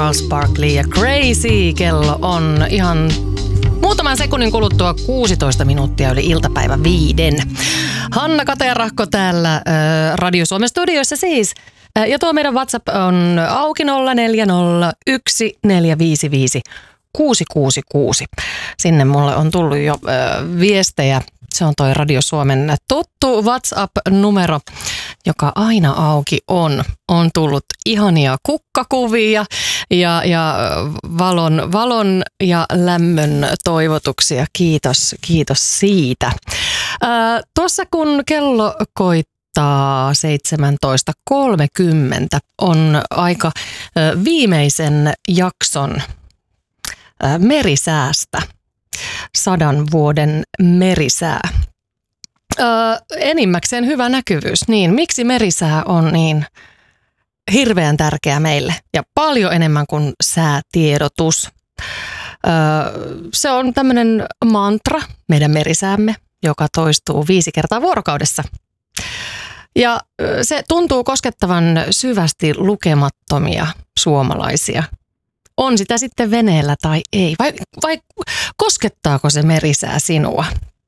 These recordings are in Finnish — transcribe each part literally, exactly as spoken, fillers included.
Charles Barkley ja Crazy. Kello on ihan muutaman sekunnin kuluttua kuusitoista minuuttia yli iltapäivän viiden. Hanna Katerahko täällä äh, Radio Suomen studioissa siis. Äh, ja tuo meidän WhatsApp on auki nolla neljä nolla yksi neljä viisi viisi kuusi kuusi kuusi. Sinne mulle on tullut jo äh, viestejä. Se on toi Radio Suomen tuttu WhatsApp-numero, joka aina auki on. On tullut ihania kukkakuvia ja, ja valon, valon ja lämmön toivotuksia. Kiitos, kiitos siitä. Ää, tuossa kun kello koittaa seitsemäntoista kolmekymmentä on aika ää, viimeisen jakson ää, merisäästä. Sadan vuoden merisää. Öö, enimmäkseen hyvä näkyvyys. Niin, miksi merisää on niin hirveän tärkeä meille ja paljon enemmän kuin säätiedotus? Öö, se on tämmöinen mantra, meidän merisäämme, joka toistuu viisi kertaa vuorokaudessa. Ja se tuntuu koskettavan syvästi lukemattomia suomalaisia. On sitä sitten veneellä tai ei, vai, vai koskettaako se merisää sinua?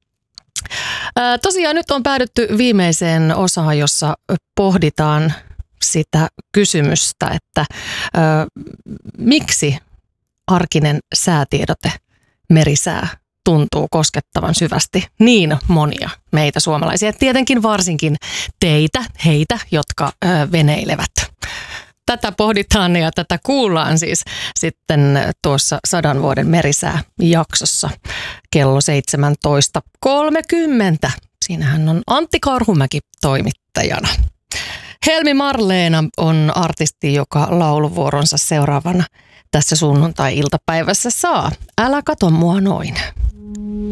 Ää, tosiaan nyt on päädytty viimeiseen osaan, jossa pohditaan sitä kysymystä, että ää, miksi arkinen säätiedote merisää tuntuu koskettavan syvästi niin monia meitä suomalaisia. Tietenkin varsinkin teitä, heitä, jotka ää, veneilevät. Tätä pohditaan ja tätä kuullaan siis sitten tuossa sadan vuoden merisää-jaksossa kello seitsemäntoista kolmekymmentä. Siinähän on Antti Karhumäki toimittajana. Helmi Marleena on artisti, joka lauluvuoronsa seuraavana tässä sunnuntai-iltapäivässä saa. Älä kato mua noin.